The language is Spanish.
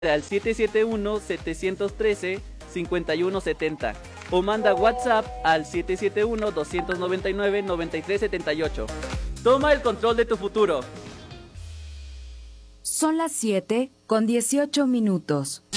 al 771-713-5170 o manda WhatsApp al 771-299-9378. Toma el control de tu futuro. Son las 7:18.